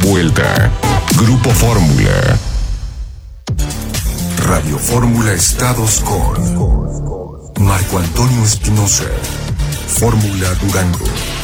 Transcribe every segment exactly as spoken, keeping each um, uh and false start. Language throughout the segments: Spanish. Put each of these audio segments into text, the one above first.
vuelta. Grupo Fórmula. Radio Fórmula Estados con Marco Antonio Espinosa. Fórmula Durango.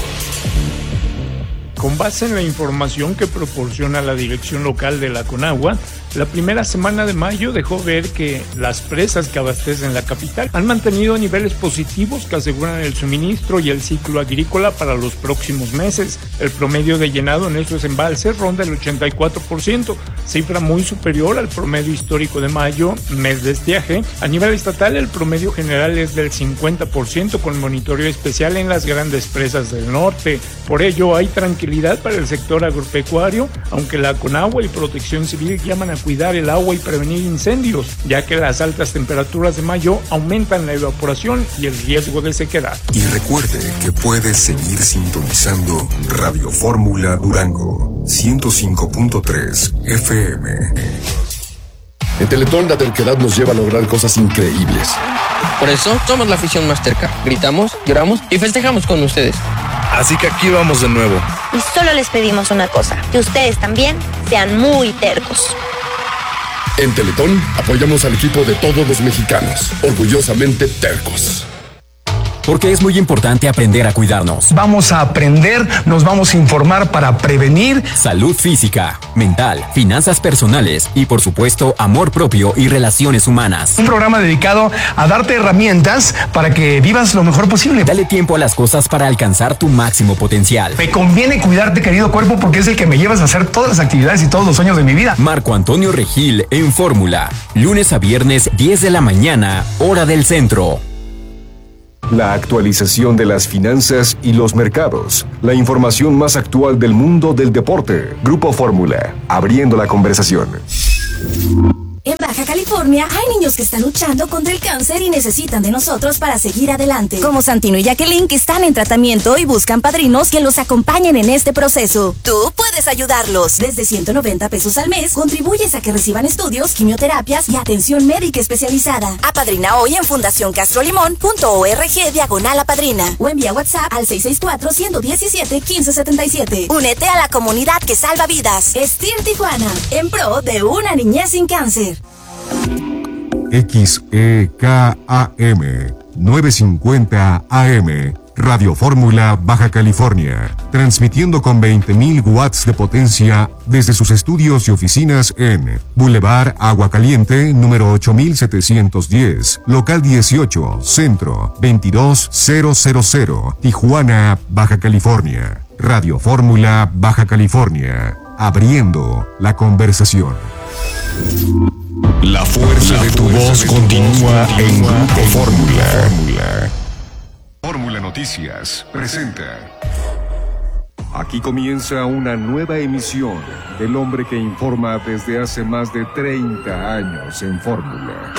Con base en la información que proporciona la dirección local de la Conagua, la primera semana de mayo dejó ver que las presas que abastecen la capital han mantenido niveles positivos que aseguran el suministro y el ciclo agrícola para los próximos meses. El promedio de llenado en estos embalses ronda el ochenta y cuatro por ciento, cifra muy superior al promedio histórico de mayo, mes de estiaje. A nivel estatal, el promedio general es del cincuenta por ciento, con monitoreo especial en las grandes presas del norte. Por ello, hay tranquilidad para el sector agropecuario, aunque la Conagua y Protección Civil llaman a cuidar el agua y prevenir incendios, ya que las altas temperaturas de mayo aumentan la evaporación y el riesgo de sequedad. Y recuerde que puede seguir sintonizando Radio Fórmula Durango, ciento cinco punto tres F M. En Teletón la terquedad nos lleva a lograr cosas increíbles. Por eso somos la afición más terca. Gritamos, lloramos y festejamos con ustedes. Así que aquí vamos de nuevo. Y solo les pedimos una cosa, que ustedes también sean muy tercos. En Teletón apoyamos al equipo de todos los mexicanos, orgullosamente tercos. Porque es muy importante aprender a cuidarnos. Vamos a aprender, nos vamos a informar para prevenir salud física, mental, finanzas personales y, por supuesto, amor propio y relaciones humanas. Un programa dedicado a darte herramientas para que vivas lo mejor posible. Dale tiempo a las cosas para alcanzar tu máximo potencial. Me conviene cuidarte, querido cuerpo, porque es el que me llevas a hacer todas las actividades y todos los sueños de mi vida. Marco Antonio Regil en Fórmula. Lunes a viernes, diez de la mañana, hora del centro. La actualización de las finanzas y los mercados. La información más actual del mundo del deporte. Grupo Fórmula, abriendo la conversación. En Baja California hay niños que están luchando contra el cáncer y necesitan de nosotros para seguir adelante. Como Santino y Jacqueline, que están en tratamiento y buscan padrinos que los acompañen en este proceso. Tú puedes ayudarlos. Desde ciento noventa pesos al mes, contribuyes a que reciban estudios, quimioterapias y atención médica especializada. Apadrina hoy en fundación castro limón punto org diagonal apadrina. O envía WhatsApp al seis seis cuatro, uno uno siete, uno cinco siete siete. Únete a la comunidad que salva vidas. Estir Tijuana, en pro de una niñez sin cáncer. X E K A M novecientos cincuenta A M, Radio Fórmula Baja California, transmitiendo con veinte mil watts de potencia desde sus estudios y oficinas en Boulevard Agua Caliente, número ocho mil setecientos diez, local dieciocho, centro, veintidós mil, Tijuana, Baja California. Radio Fórmula Baja California, abriendo la conversación. La fuerza de tu voz continúa en Grupo Fórmula. Fórmula Noticias presenta. Aquí comienza una nueva emisión del hombre que informa desde hace más de treinta años en Fórmula.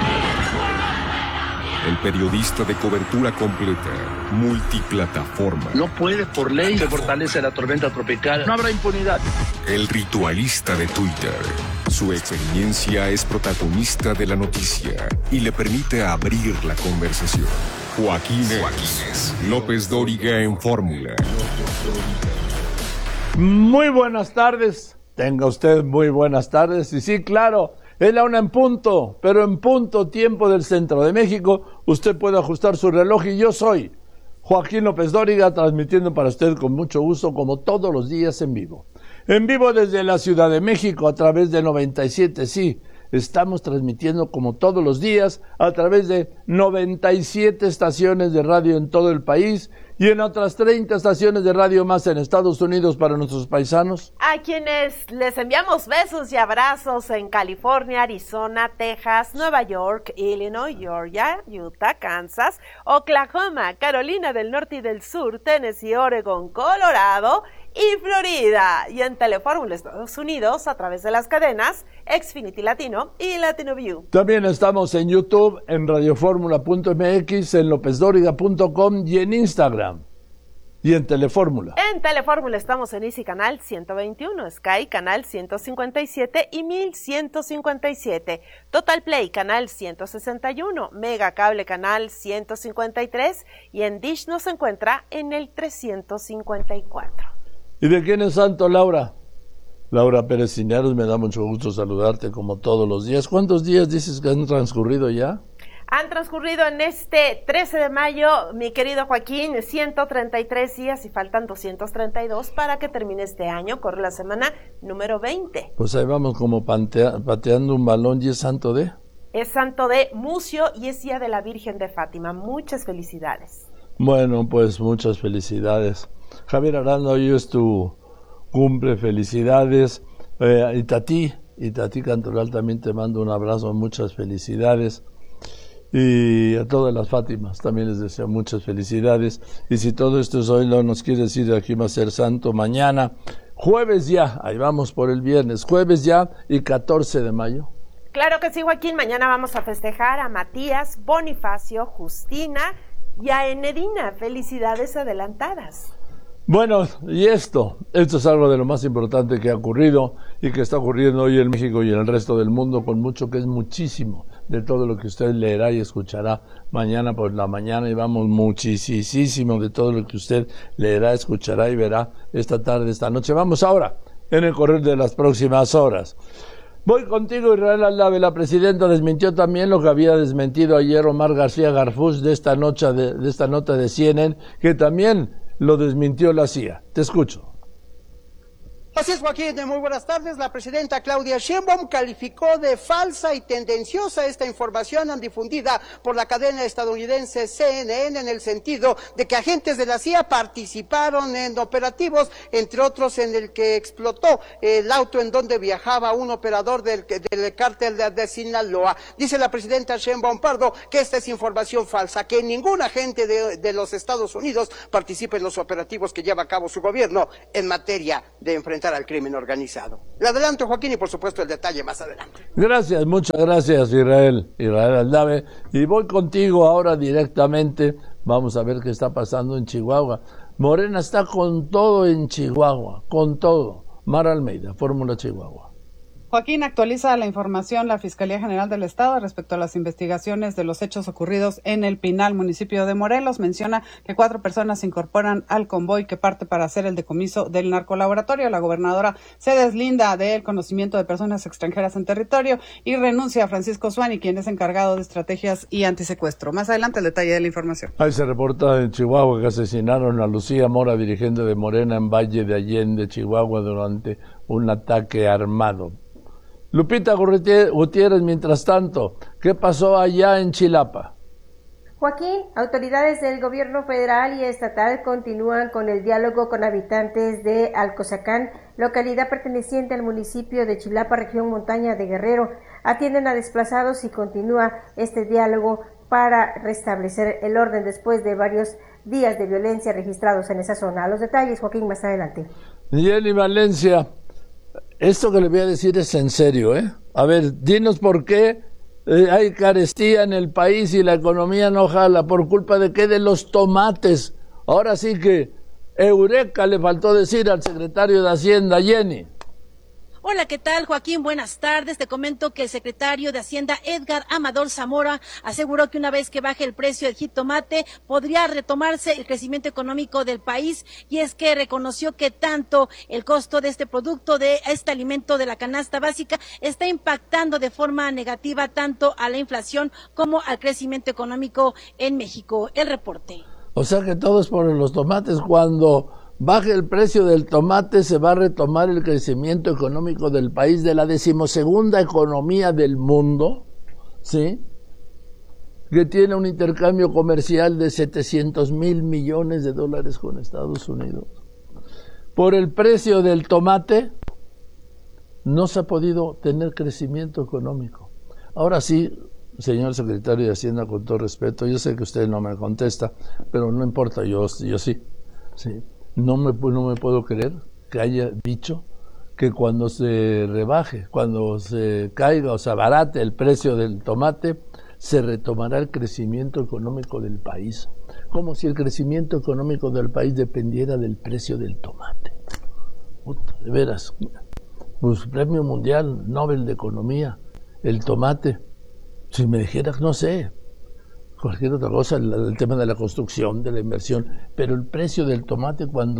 El periodista de cobertura completa, multiplataforma. No puede, por ley, se fortalece la tormenta tropical. No habrá impunidad. El ritualista de Twitter. Su experiencia es protagonista de la noticia y le permite abrir la conversación. Joaquín López Dóriga en Fórmula. Muy buenas tardes. Tenga usted muy buenas tardes. Y sí, claro, es la una en punto, pero en punto tiempo del centro de México. Usted puede ajustar su reloj y yo soy Joaquín López Dóriga, transmitiendo para usted con mucho gusto, como todos los días, en vivo. En vivo desde la Ciudad de México a través de noventa y siete, sí, estamos transmitiendo como todos los días a través de noventa y siete estaciones de radio en todo el país y en otras treinta estaciones de radio más en Estados Unidos para nuestros paisanos. A quienes les enviamos besos y abrazos en California, Arizona, Texas, Nueva York, Illinois, Georgia, Utah, Kansas, Oklahoma, Carolina del Norte y del Sur, Tennessee, Oregon, Colorado y Florida, y en Telefórmula Estados Unidos a través de las cadenas Xfinity Latino y Latino View. También estamos en YouTube, en radioformula punto m x, en lopez dóriga punto com y en Instagram. Y en Telefórmula. En Telefórmula estamos en Easy Canal ciento veintiuno, Sky Canal ciento cincuenta y siete y mil ciento cincuenta y siete, Total Play Canal ciento sesenta y uno, Mega Cable Canal ciento cincuenta y tres y en Dish nos encuentra en el trescientos cincuenta y cuatro. ¿Y de quién es santo, Laura? Laura Pérez Cineros, me da mucho gusto saludarte como todos los días. ¿Cuántos días dices que han transcurrido ya? Han transcurrido en este trece de mayo, mi querido Joaquín, ciento treinta y tres días y faltan doscientos treinta y dos para que termine este año. Corre la semana número veinte. Pues ahí vamos como pantea, pateando un balón. ¿Y es santo de? Es santo de Mucio y es día de la Virgen de Fátima. Muchas felicidades. Bueno, pues muchas felicidades. Javier Aranda, hoy es tu cumple, felicidades. Eh, y Tati, y Tati Cantoral también te mando un abrazo, muchas felicidades. Y a todas las Fátimas también les deseo muchas felicidades. Y si todo esto es hoy, no nos quiere decir aquí va a ser santo mañana, jueves ya, ahí vamos por el viernes, jueves ya y catorce de mayo. Claro que sí, Joaquín, mañana vamos a festejar a Matías, Bonifacio, Justina y a Enedina. Felicidades adelantadas. Bueno, y esto, esto es algo de lo más importante que ha ocurrido y que está ocurriendo hoy en México y en el resto del mundo, con mucho, que es muchísimo de todo lo que usted leerá y escuchará mañana por la mañana, y vamos, muchísimo de todo lo que usted leerá, escuchará y verá esta tarde, esta noche. Vamos ahora, en el correr de las próximas horas. Voy contigo, Israel Aldave. La presidenta desmintió también lo que había desmentido ayer Omar García Garfús de esta, noche de, de esta nota de C N N, que también lo desmintió la C I A. Te escucho. Así es, Joaquín, muy buenas tardes. La presidenta Claudia Sheinbaum calificó de falsa y tendenciosa esta información difundida por la cadena estadounidense C N N en el sentido de que agentes de la C I A participaron en operativos, entre otros en el que explotó el auto en donde viajaba un operador del, del cártel de, de Sinaloa. Dice la presidenta Sheinbaum Pardo que esta es información falsa, que ningún agente de, de los Estados Unidos participa en los operativos que lleva a cabo su gobierno en materia de enfrentar al crimen organizado. Le adelanto, Joaquín, y por supuesto el detalle más adelante. Gracias, muchas gracias, Israel, Israel Aldave. Y voy contigo ahora directamente. Vamos a ver qué está pasando en Chihuahua. Morena está con todo en Chihuahua, con todo. Mara Almeida, Fórmula Chihuahua. Joaquín, actualiza la información la Fiscalía General del Estado respecto a las investigaciones de los hechos ocurridos en el Pinal, municipio de Morelos. Menciona que cuatro personas se incorporan al convoy que parte para hacer el decomiso del narcolaboratorio. La gobernadora se deslinda del conocimiento de personas extranjeras en territorio y renuncia a Francisco Suani, quien es encargado de estrategias y antisecuestro. Más adelante el detalle de la información. Ahí se reporta en Chihuahua que asesinaron a Lucía Mora, dirigente de Morena en Valle de Allende, Chihuahua, durante un ataque armado. Lupita Gutiérrez, mientras tanto, ¿qué pasó allá en Chilapa? Joaquín, autoridades del gobierno federal y estatal continúan con el diálogo con habitantes de Alcozacán, localidad perteneciente al municipio de Chilapa, región montaña de Guerrero. Atienden a desplazados y continúa este diálogo para restablecer el orden después de varios días de violencia registrados en esa zona. Los detalles, Joaquín, más adelante. Yeli Valencia. Esto que le voy a decir es en serio, ¿eh? A ver, dinos por qué eh, hay carestía en el país y la economía no jala. ¿Por culpa de qué? De los tomates. Ahora sí que eureka le faltó decir al secretario de Hacienda, Jenny. Hola, ¿qué tal, Joaquín? Buenas tardes. Te comento que el secretario de Hacienda, Edgar Amador Zamora, aseguró que una vez que baje el precio del jitomate, podría retomarse el crecimiento económico del país, y es que reconoció que tanto el costo de este producto, de este alimento de la canasta básica, está impactando de forma negativa tanto a la inflación como al crecimiento económico en México. El reporte. O sea que todo es por los tomates. Cuando baje el precio del tomate, se va a retomar el crecimiento económico del país, de la decimosegunda economía del mundo, ¿sí? Que tiene un intercambio comercial de setecientos mil millones de dólares con Estados Unidos. Por el precio del tomate no se ha podido tener crecimiento económico. Ahora sí, señor secretario de Hacienda, con todo respeto, yo sé que usted no me contesta, pero no importa, yo, yo sí, sí. No me, no me puedo creer que haya dicho que cuando se rebaje, cuando se caiga o se abarate el precio del tomate, se retomará el crecimiento económico del país. Como si el crecimiento económico del país dependiera del precio del tomate. Puta, de veras. Pues Premio Mundial, Nobel de Economía, el tomate. Si me dijeras, no sé, cualquier otra cosa, el, el tema de la construcción, de la inversión, pero el precio del tomate cuando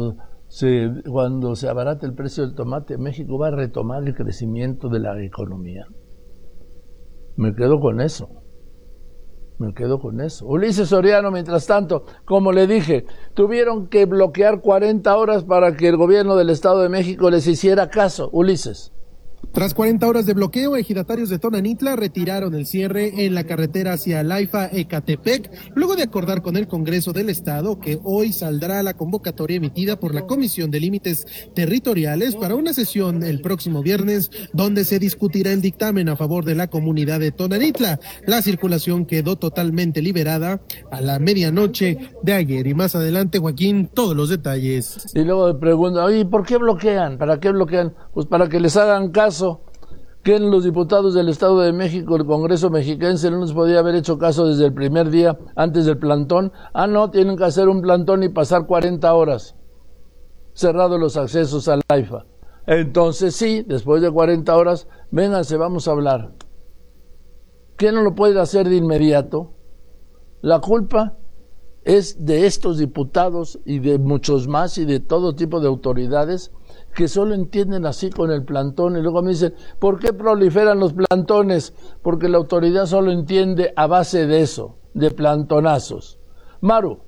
se, cuando se abarate el precio del tomate, México va a retomar el crecimiento de la economía. Me quedo con eso. Me quedo con eso. Ulises Soriano, mientras tanto, como le dije, tuvieron que bloquear cuarenta horas para que el gobierno del Estado de México les hiciera caso. Ulises. Tras cuarenta horas de bloqueo, ejidatarios de Tonanitla retiraron el cierre en la carretera hacia Laifa-Ecatepec, luego de acordar con el Congreso del Estado que hoy saldrá la convocatoria emitida por la Comisión de Límites Territoriales para una sesión el próximo viernes, donde se discutirá el dictamen a favor de la comunidad de Tonanitla. La circulación quedó totalmente liberada a la medianoche de ayer. Y más adelante, Joaquín, todos los detalles. Y luego me preguntan, oye, ¿por qué bloquean? ¿Para qué bloquean? Pues para que les hagan caso. Que los diputados del Estado de México, el Congreso mexiquense, no les podía haber hecho caso desde el primer día, antes del plantón. Ah, no, tienen que hacer un plantón y pasar cuarenta horas cerrados los accesos al AIFA. Entonces sí, después de cuarenta horas, vénganse, vamos a hablar. ¿Qué no lo puede hacer de inmediato? La culpa es de estos diputados y de muchos más y de todo tipo de autoridades que solo entienden así con el plantón, y luego me dicen, ¿por qué proliferan los plantones? Porque la autoridad solo entiende a base de eso, de plantonazos. Maru.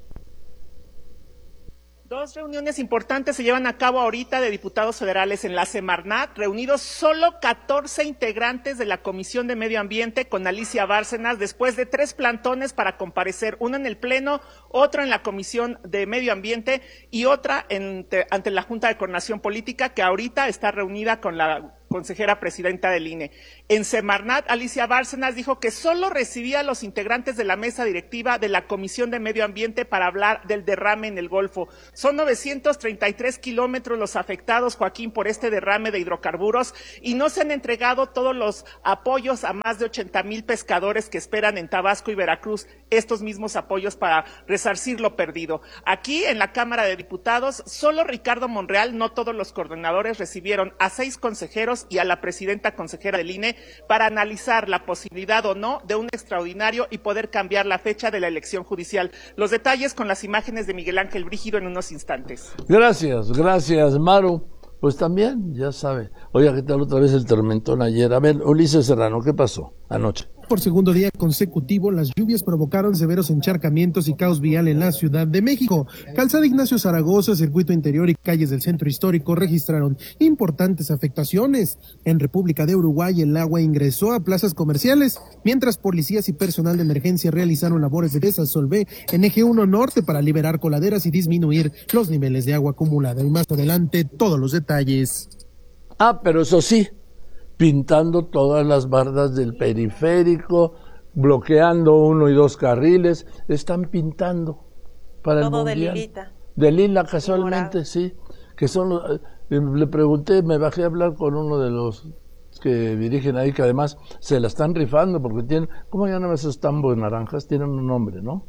Dos reuniones importantes se llevan a cabo ahorita de diputados federales en la Semarnat, reunidos solo catorce integrantes de la Comisión de Medio Ambiente con Alicia Bárcenas, después de tres plantones para comparecer, uno en el Pleno, otro en la Comisión de Medio Ambiente y otra en, ante la Junta de Coordinación Política, que ahorita está reunida con la consejera presidenta del I N E. En Semarnat, Alicia Bárcenas dijo que solo recibía a los integrantes de la mesa directiva de la Comisión de Medio Ambiente para hablar del derrame en el Golfo. Son novecientos treinta y tres kilómetros los afectados, Joaquín, por este derrame de hidrocarburos, y no se han entregado todos los apoyos a más de ochenta mil pescadores que esperan en Tabasco y Veracruz estos mismos apoyos para resarcir lo perdido. Aquí, en la Cámara de Diputados, solo Ricardo Monreal, no todos los coordinadores, recibieron a seis consejeros y a la presidenta consejera del I N E para analizar la posibilidad o no de un extraordinario y poder cambiar la fecha de la elección judicial. Los detalles con las imágenes de Miguel Ángel Brígido en unos instantes. Gracias, gracias, Maru. Pues también, ya sabe. Oiga, ¿qué tal otra vez el tormentón ayer? A ver, Ulises Serrano, ¿qué pasó anoche? Por segundo día consecutivo, las lluvias provocaron severos encharcamientos y caos vial en la Ciudad de México. Calzada Ignacio Zaragoza, Circuito Interior y calles del Centro Histórico registraron importantes afectaciones. En República de Uruguay, el agua ingresó a plazas comerciales, mientras policías y personal de emergencia realizaron labores de desasolve en Eje uno Norte para liberar coladeras y disminuir los niveles de agua acumulada. Y más adelante, todos los detalles. Ah, pero eso sí, pintando todas las bardas del periférico, bloqueando uno y dos carriles, están pintando para el mundial. Todo de lilita. De lila, casualmente, sí. Que son los, le pregunté, me bajé a hablar con uno de los que dirigen ahí, que además se la están rifando porque tienen, ¿cómo llaman esos tambos naranjas? Tienen un nombre, ¿no?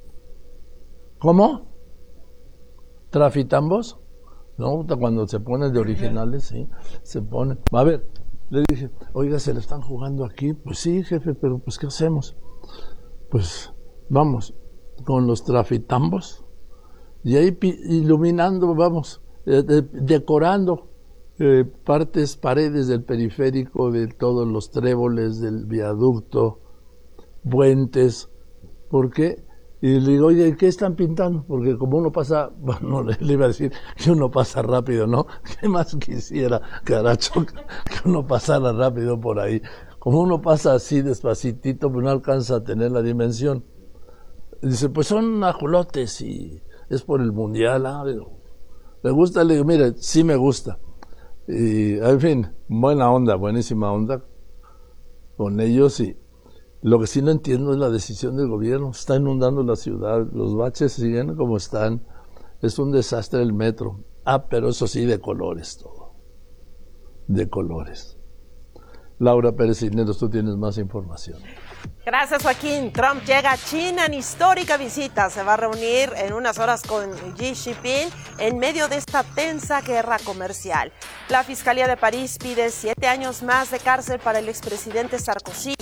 ¿Cómo? ¿Trafitambos? No, cuando se ponen de originales, sí, se ponen. A ver, le dije, oiga, ¿se le están jugando aquí? Pues sí, jefe, pero pues ¿qué hacemos? Pues vamos, con los trafitambos, y ahí iluminando, vamos, eh, de, decorando eh, partes, paredes del periférico, de todos los tréboles del viaducto, puentes, ¿por qué? Y le digo, oye, ¿qué están pintando? Porque como uno pasa, bueno, le, le iba a decir que uno pasa rápido, ¿no? ¿Qué más quisiera, caracho, que uno pasara rápido por ahí? Como uno pasa así despacitito, pues no alcanza a tener la dimensión. Dice, pues son ajolotes y es por el mundial. Ah, digo, ¿me gusta? Le digo, mire, sí me gusta. Y, en fin, buena onda, buenísima onda con ellos. Y lo que sí no entiendo es la decisión del gobierno. Está inundando la ciudad, los baches siguen como están. Es un desastre el metro. Ah, pero eso sí, de colores todo. De colores. Laura Pérez Cisneros, tú tienes más información. Gracias, Joaquín. Trump llega a China en histórica visita. Se va a reunir en unas horas con Xi Jinping en medio de esta tensa guerra comercial. La Fiscalía de París pide siete años más de cárcel para el expresidente Sarkozy.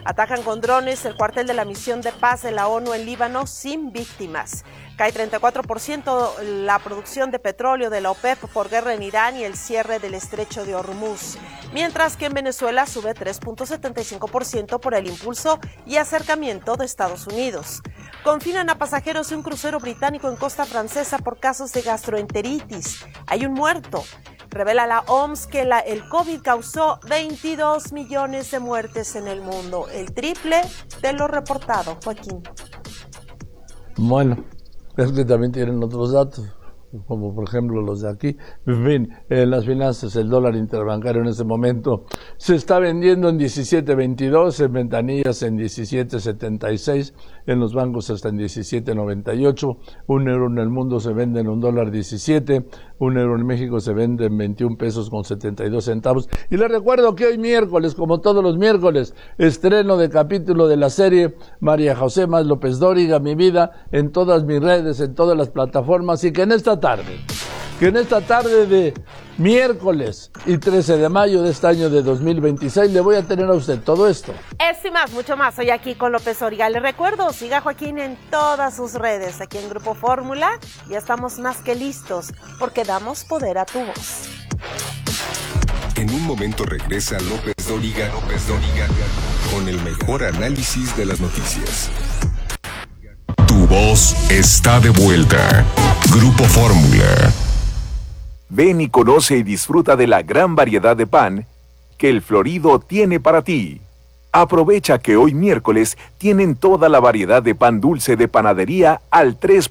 Atacan con drones el cuartel de la misión de paz de la ONU en Líbano sin víctimas. Cae treinta y cuatro por ciento la producción de petróleo de la OPEP por guerra en Irán y el cierre del estrecho de Hormuz. Mientras que en Venezuela sube tres punto setenta y cinco por ciento por el impulso y acercamiento de Estados Unidos. Confinan a pasajeros de un crucero británico en costa francesa por casos de gastroenteritis. Hay un muerto. Revela la O M S que la, el COVID causó veintidós millones de muertes en el mundo, el triple de lo reportado. Joaquín. Bueno, es que también tienen otros datos, como por ejemplo los de aquí. En fin, en las finanzas, el dólar interbancario en este momento se está vendiendo en diecisiete veintidós, en ventanillas en diecisiete setenta y seis, en los bancos hasta en diecisiete noventa y ocho, un euro en el mundo se vende en un dólar diecisiete, un euro en México se vende en veintiún pesos con setenta y dos centavos. Y les recuerdo que hoy miércoles, como todos los miércoles, estreno de capítulo de la serie María José Más López Dóriga, Mi Vida, en todas mis redes, en todas las plataformas, y que en esta tarde, que en esta tarde de miércoles y trece de mayo de este año de dos mil veintiséis le voy a tener a usted todo esto. Esto y más, mucho más, hoy aquí con López Dóriga. Le recuerdo, siga a Joaquín en todas sus redes, aquí en Grupo Fórmula, ya estamos más que listos, porque damos poder a tu voz. En un momento regresa López Dóriga, López Dóriga, con el mejor análisis de las noticias. Tu voz está de vuelta. Grupo Fórmula. Ven y conoce y disfruta de la gran variedad de pan que El Florido tiene para ti. Aprovecha que hoy miércoles tienen toda la variedad de pan dulce de panadería al tres